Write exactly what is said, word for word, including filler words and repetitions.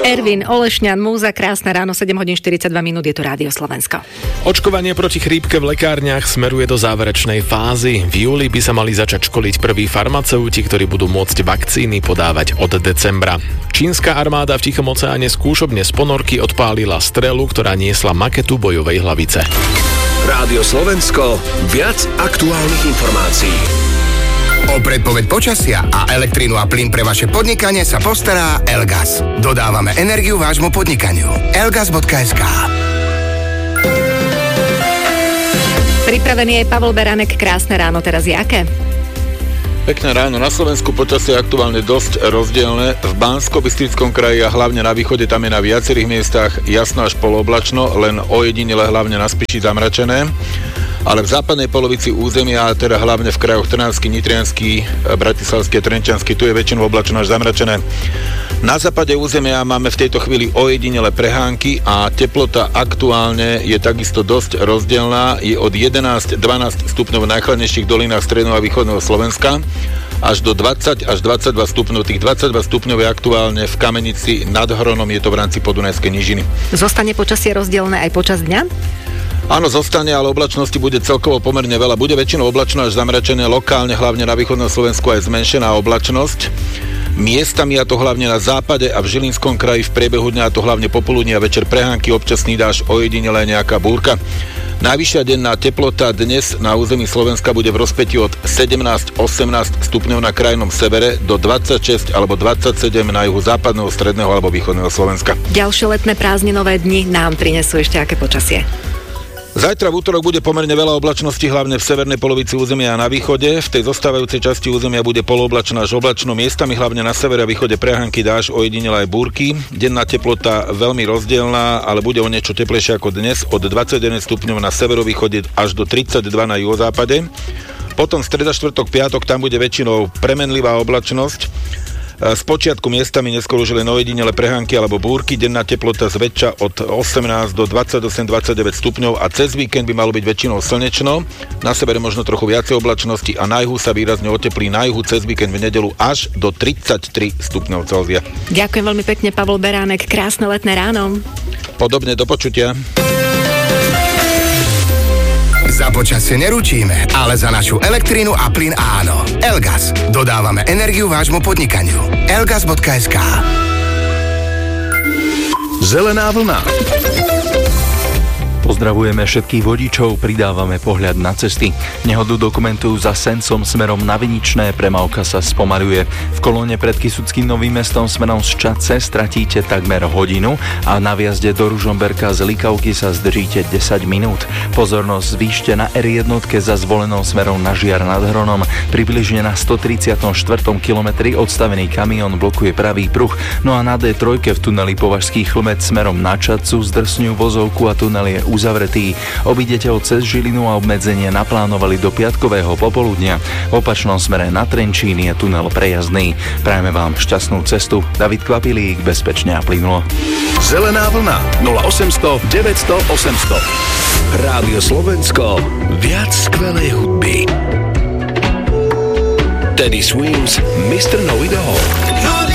Ervin Olešňan, múza, krásne ráno, sedem hodín štyridsaťdva minút, je to Rádio Slovensko. Očkovanie proti chrípke v lekárniach smeruje do záverečnej fázy. V júli by sa mali začať školiť prví farmaceuti, ktorí budú môcť vakcíny podávať od decembra. Čínska armáda v Tichom oceáne skúšobne z ponorky odpálila strelu, ktorá niesla maketu bojovej hlavice. Rádio Slovensko, viac aktuálnych informácií. O predpoveď počasia a elektrínu a plyn pre vaše podnikanie sa postará Elgas. Dodávame energiu vášmu podnikaniu. elgas bodka es ká. Pripravený je Pavol Beránek, krásne ráno, teraz jaké? Pekné ráno. Na Slovensku počasie je aktuálne dosť rozdielne. V Banskobystrickom kraji a hlavne na východe tam je na viacerých miestach jasno až polooblačno, len ojedinele hlavne na Spiši zamračené. Ale v západnej polovici územia, teda hlavne v krajoch Trnavský, Nitriansky, Bratislavský a Trenčiansky, tu je väčšinou oblačno až zamračené. Na západe územia máme v tejto chvíli ojedinele prehánky a teplota aktuálne je takisto dosť rozdielná. Je od jedenásť dvanásť stupňov v najchladnejších dolinách stredného a východného Slovenska až do dvadsať až dvadsaťdva stupňov. Tých dvadsaťdva stupňov je aktuálne v Kamenici nad Hronom, je to v rámci Podunajskej nížiny. Zostane počasie rozdielne aj počas dňa? Áno, zostane, ale oblačnosti bude celkovo pomerne veľa. Bude väčšinou oblačno až zamračené, lokálne, hlavne na východnom Slovensku aj zmenšená oblačnosť. Miestami, a to hlavne na západe a v Žilinskom kraji v priebehu dňa, a to hlavne popoludní a večer prehánky, občasný dážď, ojedinele nejaká búrka. Najvyššia denná teplota dnes na území Slovenska bude v rozpätí od sedemnásť osemnásť stupňov na krajnom severe do dvadsaťšesť alebo dvadsaťsedem na juhu západného, stredného alebo východného Slovenska. Ďalšie letné prázdninové dni nám prinesú ešte aké počasie? Zajtra v útorok bude pomerne veľa oblačností, hlavne v severnej polovici územia a na východe. V tej zostávajúcej časti územia bude polooblačno až oblačno, miestami hlavne na severe a východe prehánky, dážď, ojedinele aj búrky. Denná teplota veľmi rozdielna, ale bude o niečo teplejšia ako dnes, od dvadsaťjeden stupňov na severovýchode až do tridsaťdva na juhozápade. Potom streda, štvrtok, piatok, tam bude väčšinou premenlivá oblačnosť. Z počiatku miestami neskôr už len ojedinele prehánky alebo búrky, denná teplota zväčša od osemnásť do dvadsaťosem dvadsaťdeväť stupňov a cez víkend by malo byť väčšinou slnečno, na severe možno trochu viacej oblačnosti a na juhu sa výrazne oteplí, na juhu cez víkend v nedeľu až do tridsaťtri stupňov Celzia. Ďakujem veľmi pekne, Pavol Beránek, krásne letné ráno. Podobne, do počutia. Za počasie neručíme, ale za našu elektrínu a plyn áno. Elgas. Dodávame energiu vášmu podnikaniu. elgas bodka es ká. Zelená vlna. Pozdravujeme všetkých vodičov, pridávame pohľad na cesty. Nehodu dokumentujú za Sencom smerom na Viničné, premávka sa spomaľuje. V kolóne pred Kysuckým Novým Mestom smerom z Čadce stratíte takmer hodinu a na vjazde do Ružomberka z Likavky sa zdržíte desať minút. Pozornosť zvýšte na er jedna za zvolenou smerom na Žiar nad Hronom. Približne na stotridsiatom štvrtom kilometri odstavený kamión blokuje pravý pruh, no a na dé tri v tuneli Považský Chlmec smerom na Čadcu zdrsňujú vozovku a tunel je uzavretý. Obidete ho cez Žilinu a obmedzenie naplánovali do piatkového popoludnia. V opačnom smere na Trenčín je tunel prejazdný. Prajeme vám šťastnú cestu. David Kvapilík, bezpečne a plynulo. Zelená vlna nula osemsto deväťsto osemsto. Rádio Slovensko, viac skvelej hudby. Teddy Swims, mister Know It All.